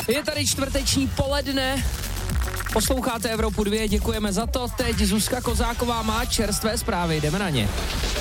Je tady čtvrteční poledne, posloucháte Evropu 2, děkujeme za to. Teď Zuzka Kozáková má čerstvé zprávy, jdeme na ně.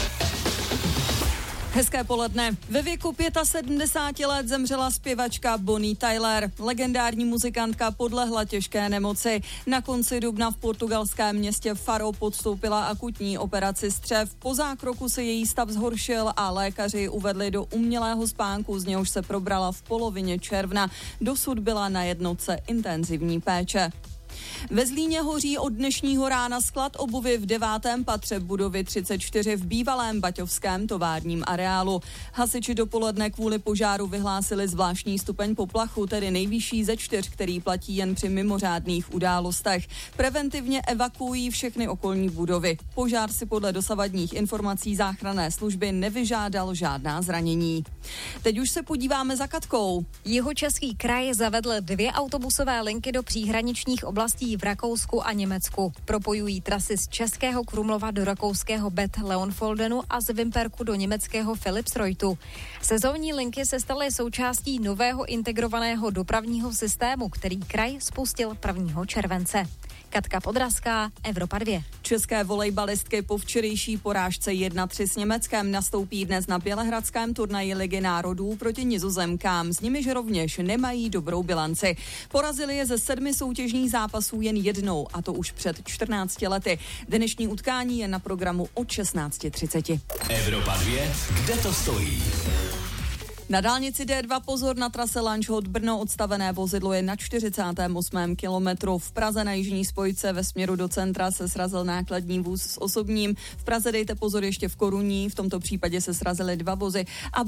Hezké poledne. Ve věku 75 let zemřela zpěvačka Bonnie Tyler. Legendární muzikantka podlehla těžké nemoci. Na konci dubna v portugalském městě Faro podstoupila akutní operaci střev. Po zákroku se její stav zhoršil a lékaři ji uvedli do umělého spánku, z něhož se probrala v polovině června. Dosud byla na jednotce intenzivní péče. Ve Zlíně hoří od dnešního rána sklad obuvy v 9. patře budovy 34 v bývalém baťovském továrním areálu. Hasiči dopoledne kvůli požáru vyhlásili zvláštní stupeň poplachu, tedy nejvyšší ze 4, který platí jen při mimořádných událostech. Preventivně evakuují všechny okolní budovy. Požár si podle dosavadních informací záchranné služby nevyžádal žádná zranění. Teď už se podíváme za Katkou. Jihočeský kraj zavedl 2 autobusové linky do příhraničních oblastí v Rakousku a Německu. Propojují trasy z Českého Krumlova do rakouského Bad Leonfoldenu a z Vimperku do německého Philipsreutu. Sezónní linky se staly součástí nového integrovaného dopravního systému, který kraj spustil 1. července. Katka Podrazká, Evropa 2. České volejbalistky po včerejší porážce 1-3 s Německem nastoupí dnes na bělehradském turnaji Ligy národů proti Nizozemkám. S nimiž rovněž nemají dobrou bilanci. Porazili je ze 7 soutěžních zápasů jen jednou, a to už před 14 lety. Dnešní utkání je na programu od 16:30. Evropa 2, kde to stojí? Na dálnici D2 pozor na trase Lanžhot Brno, odstavené vozidlo je na 48. kilometru. V Praze na jižní spojce ve směru do centra se srazil nákladní vůz s osobním. V Praze dejte pozor ještě v Koruní, v tomto případě se srazily 2 vozy a